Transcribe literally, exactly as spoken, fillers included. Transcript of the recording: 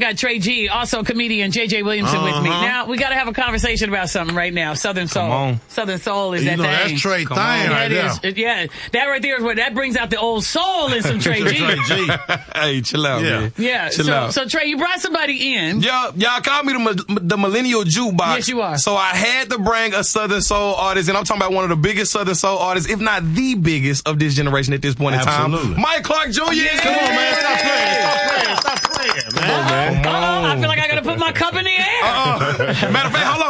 got Trey G, also comedian J J Williamson uh-huh. with me. Now, we got to have a conversation about something right now. Southern Soul. Come on. Southern Soul is you that know, thing. That's Trey Thing right that there. Is, yeah, that right there is what, that brings out the old soul in some Trey G. Trey G. Hey, chill out, yeah. man. Yeah, chill so, out. so Trey, you brought somebody in. Y'all, y'all call me the, the millennial jukebox. Yes, you are. So I had to bring a Southern Soul artist, and I'm talking about one of the biggest Southern Soul artists, if not the biggest of this generation at this point Absolutely. in time. Mike Clark Junior Yeah. Come on, man. Stop playing. Stop playing. Stop playing, man. Uh-oh, uh-oh, I feel like I got to put my cup in the air. Uh-uh. Matter of fact, hold